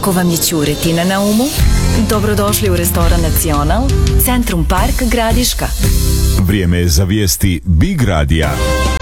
Ako vam je ćuretina na umu, dobrodošli u restoran Nacional, Centrum Park, Gradiška. Vrijeme je za vijesti Big Radija.